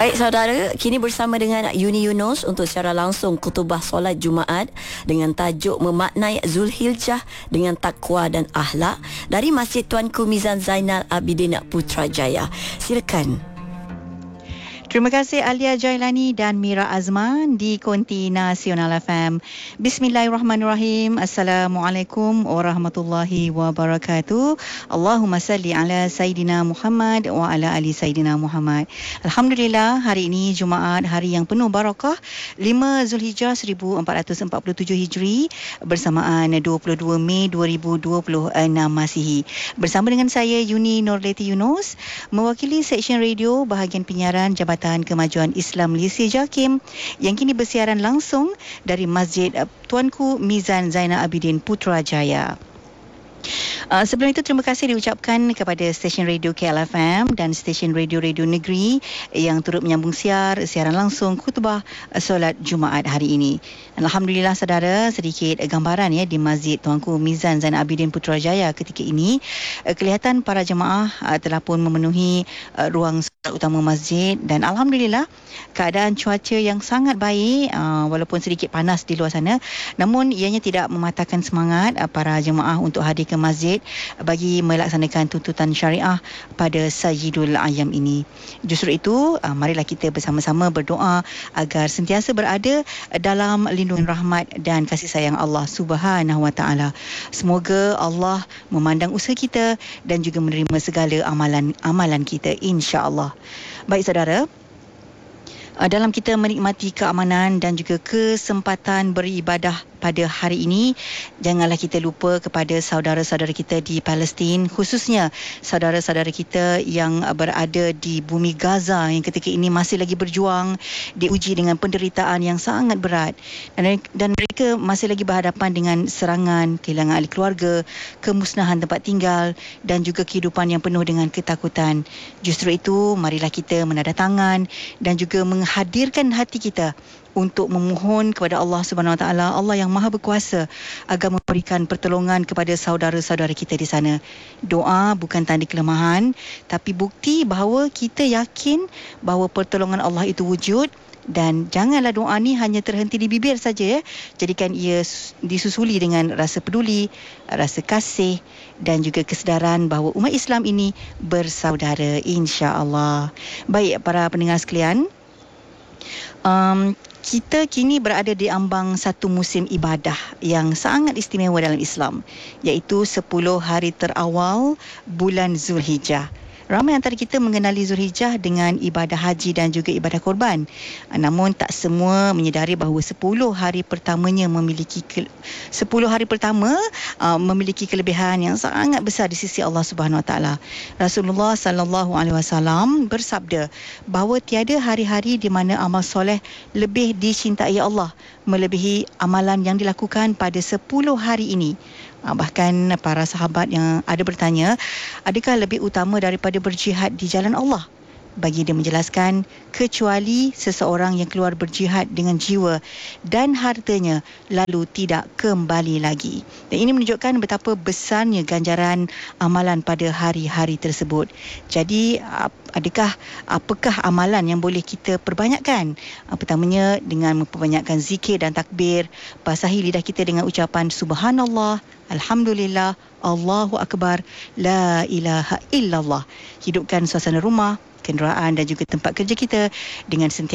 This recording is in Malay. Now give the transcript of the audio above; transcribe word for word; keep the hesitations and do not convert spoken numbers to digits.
Baik saudara, kini bersama dengan Yuni Yunus untuk secara langsung khutbah solat Jumaat dengan tajuk memaknai Zulhijjah dengan takwa dan akhlak dari Masjid Tuanku Mizan Zainal Abidin Putrajaya. Silakan. Terima kasih Alia Jailani dan Mira Azman di Konti Nasional F M. Bismillahirrahmanirrahim. Assalamualaikum warahmatullahi wabarakatuh. Allahumma salli ala Sayyidina Muhammad wa ala ali Sayyidina Muhammad. Alhamdulillah, hari ini Jumaat, hari yang penuh barakah, lima Zulhijjah seribu empat ratus empat puluh tujuh Hijri bersamaan dua puluh dua Mei dua ribu dua puluh enam Masihi. Bersama dengan saya Yuni Nurleti Yunus, mewakili Seksyen Radio bahagian penyiaran Jabatan Kemajuan Islam Malaysia JAKIM yang kini bersiaran langsung dari Masjid Tuanku Mizan Zainal Abidin Putrajaya. Uh, sebelum itu, terima kasih diucapkan kepada stesen radio K L F M dan stesen radio-radio negeri yang turut menyambung siar, siaran langsung khutbah solat Jumaat hari ini. Alhamdulillah saudara, sedikit gambaran ya di Masjid Tuanku Mizan Zainal Abidin Putrajaya ketika ini. Uh, kelihatan para jemaah uh, telah pun memenuhi uh, ruang solat utama masjid dan Alhamdulillah keadaan cuaca yang sangat baik, uh, walaupun sedikit panas di luar sana, namun ianya tidak mematahkan semangat uh, para jemaah untuk hadir ke masjid bagi melaksanakan tuntutan syariah pada Sayyidul Ayam ini. Justru itu, uh, marilah kita bersama-sama berdoa agar sentiasa berada dalam lindungan rahmat dan kasih sayang Allah Subhanahu Wa Taala. Semoga Allah memandang usaha kita dan juga menerima segala amalan-amalan kita, insya-Allah. Baik saudara, dalam kita menikmati keamanan dan juga kesempatan beribadah pada hari ini, janganlah kita lupa kepada saudara-saudara kita di Palestin, khususnya saudara-saudara kita yang berada di bumi Gaza yang ketika ini masih lagi berjuang, diuji dengan penderitaan yang sangat berat, dan, dan mereka masih lagi berhadapan dengan serangan, kehilangan ahli keluarga, kemusnahan tempat tinggal dan juga kehidupan yang penuh dengan ketakutan. Justru itu, marilah kita menadah tangan dan juga menghadirkan hati kita untuk memohon kepada Allah Subhanahu Wa Taala, Allah yang Maha Berkuasa, agar memberikan pertolongan kepada saudara-saudara kita di sana. Doa bukan tanda kelemahan, tapi bukti bahawa kita yakin bahawa pertolongan Allah itu wujud. Dan janganlah doa ni hanya terhenti di bibir saja ya. Jadikan ia disusuli dengan rasa peduli, rasa kasih dan juga kesedaran bahawa umat Islam ini bersaudara, insya-Allah. Baik para pendengar sekalian, um, kita kini berada di ambang satu musim ibadah yang sangat istimewa dalam Islam, iaitu sepuluh hari terawal bulan Zulhijjah. Ramai antara kita mengenali Zulhijjah dengan ibadah haji dan juga ibadah korban. Namun tak semua menyedari bahawa sepuluh hari pertamanya memiliki ke, sepuluh hari pertama uh, memiliki kelebihan yang sangat besar di sisi Allah Subhanahu Wa Taala. Rasulullah sallallahu alaihi wasallam bersabda bahawa tiada hari-hari di mana amal soleh lebih dicintai Allah melebihi amalan yang dilakukan pada sepuluh hari ini. Bahkan para sahabat yang ada bertanya, adakah lebih utama daripada berjihad di jalan Allah? Bagi dia menjelaskan, kecuali seseorang yang keluar berjihad dengan jiwa dan hartanya lalu tidak kembali lagi. Dan ini menunjukkan betapa besarnya ganjaran amalan pada hari-hari tersebut. Jadi adakah apakah amalan yang boleh kita perbanyakkan? Pertamanya dengan memperbanyakkan zikir dan takbir, basahi lidah kita dengan ucapan subhanallah, alhamdulillah, Allahu akbar, la ilaha illallah. Hidupkan suasana rumah, kenderaan dan juga tempat kerja kita dengan sentiasa